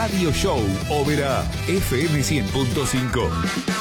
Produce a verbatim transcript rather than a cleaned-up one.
Radio Show Ópera F M cien punto cinco.